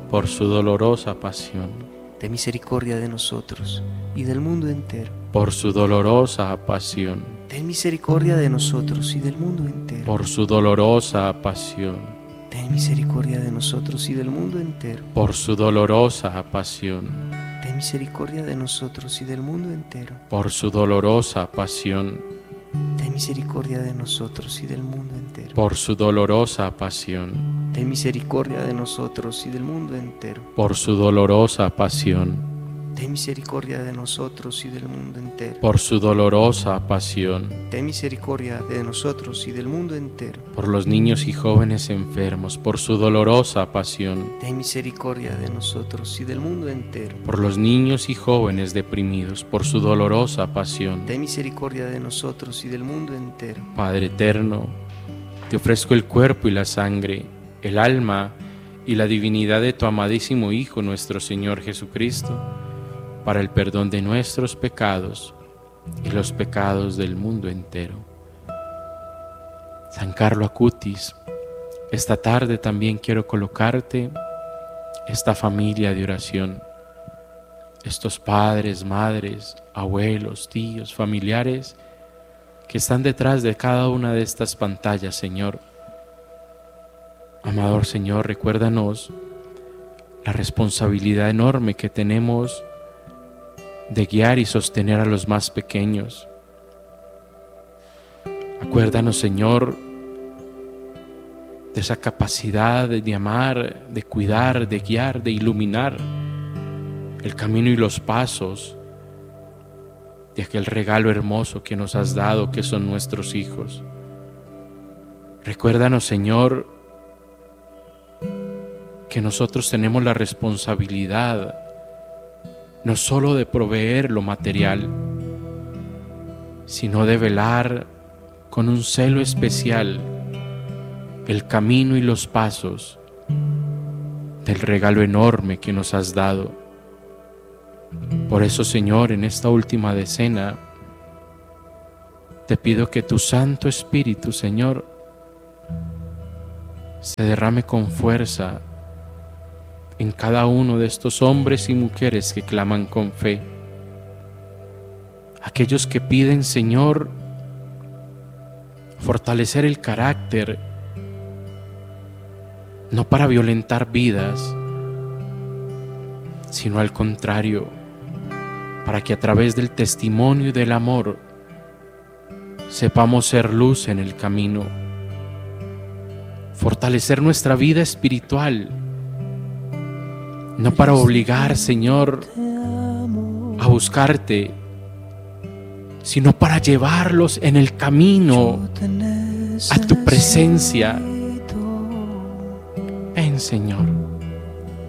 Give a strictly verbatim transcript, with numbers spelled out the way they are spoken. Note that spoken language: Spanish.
por su dolorosa pasión, ten misericordia de nosotros y del mundo entero. por su dolorosa pasión, Ten misericordia de nosotros y del mundo entero. por su dolorosa pasión, Ten misericordia de nosotros y del mundo entero. por su dolorosa pasión, Ten misericordia de nosotros y del mundo entero. por su dolorosa pasión, Ten misericordia de nosotros y del mundo entero. por su dolorosa pasión, Ten misericordia de nosotros y del mundo entero. por su dolorosa pasión, Ten misericordia de nosotros y del mundo entero. por su dolorosa pasión, Ten misericordia de nosotros y del mundo entero. por los niños y jóvenes enfermos, por su dolorosa pasión, Ten misericordia de nosotros y del mundo entero. por los niños y jóvenes deprimidos, por su dolorosa pasión. Ten misericordia de nosotros y del mundo entero. Padre eterno, te ofrezco el cuerpo y la sangre, el alma y la divinidad de tu amadísimo Hijo, nuestro Señor Jesucristo, para el perdón de nuestros pecados y los pecados del mundo entero. San Carlo Acutis, esta tarde también quiero colocarte esta familia de oración, estos padres, madres, abuelos, tíos, familiares que están detrás de cada una de estas pantallas, Señor. Amador Señor, recuérdanos la responsabilidad enorme que tenemos de guiar y sostener a los más pequeños. Acuérdanos, Señor, de esa capacidad de amar, de cuidar, de guiar, de iluminar el camino y los pasos de aquel regalo hermoso que nos has dado, que son nuestros hijos. Recuérdanos, Señor, que nosotros tenemos la responsabilidad no solo de proveer lo material, sino de velar con un celo especial el camino y los pasos del regalo enorme que nos has dado. Por eso, Señor, en esta última decena, te pido que tu Santo Espíritu, Señor, se derrame con fuerza en cada uno de estos hombres y mujeres que claman con fe. Aquellos que piden, Señor, fortalecer el carácter, no para violentar vidas, sino al contrario, para que a través del testimonio y del amor sepamos ser luz en el camino, fortalecer nuestra vida espiritual, no para obligar, Señor, a buscarte, sino para llevarlos en el camino a tu presencia. Ven, Señor.